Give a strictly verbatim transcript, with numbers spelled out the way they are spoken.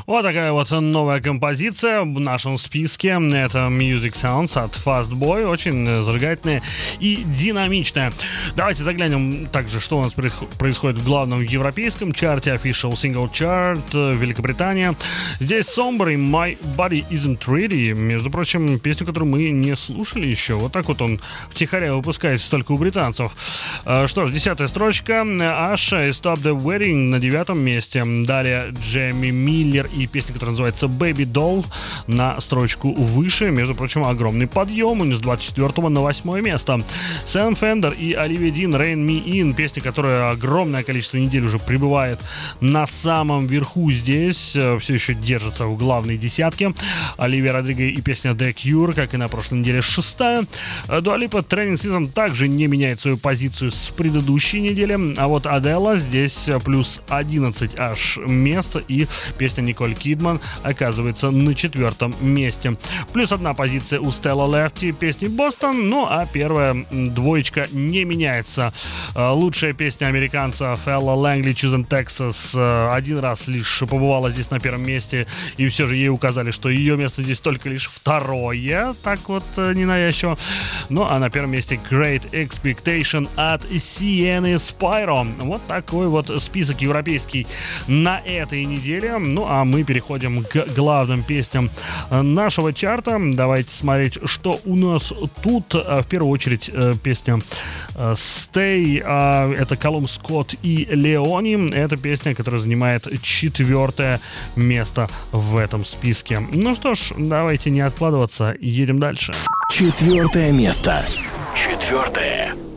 Вот такая вот новая композиция в нашем списке. Это Music Sounds от Fast Boy. Очень зажигательная и динамичная. Давайте заглянем также, что у нас происходит в главном европейском чарте. Official Single Chart, Великобритания. Здесь Somber и My Body Isn't Ready. Между прочим, песню, которую мы не слушали еще. Вот так вот он втихаря выпускается только у британцев. Что ж, десятая строчка. Asha и Stop the Wedding на девятом месте. Далее Джейми Миллер и песня, которая называется Baby Doll, на строчку выше. Между прочим, огромный подъем. Он с двадцать четвёртого на восьмое место. Сэм Фендер и Оливия Дин Rain Me In. Песня, которая огромное количество недель уже пребывает на самом верху здесь. Все еще держится в главной десятке. Оливия Родриго и песня The Cure, как и на прошлой неделе, шестая. Дуа Липа Training Season также не меняет свою позицию с предыдущей недели. А вот Адела здесь плюс одиннадцать аж мест. И песня Николь Кидман оказывается на четвертом месте. Плюс одна позиция у Стелла Лефти песни Бостон. Ну а первая двоечка не меняется. Лучшая песня американца Фелла Лэнгли Choosing Texas один раз лишь побывала здесь на первом месте. И все же ей указали, что ее место здесь только лишь второе. Так вот, ненавязчиво. Ну а на первом месте Great Expectation от Sienna Spyro. Вот такой вот список европейский на этой неделе. Ну а мы переходим к главным песням нашего чарта. Давайте смотреть, что у нас тут. В первую очередь песня Stay. Это Колум Скотт и Леони. Это песня, которая занимает четвертое место в этом списке. Ну что ж, давайте не откладываться, едем дальше. Четвертое место. Четвертое.